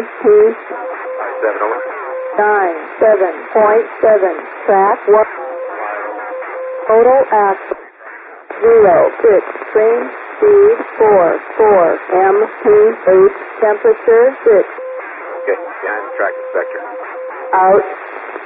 MT 7 over. 97.7. Track 1. Total axle 0. Pitch. Train speed 4. MT 8. Temperature 6. Okay, behind the track inspector. Out.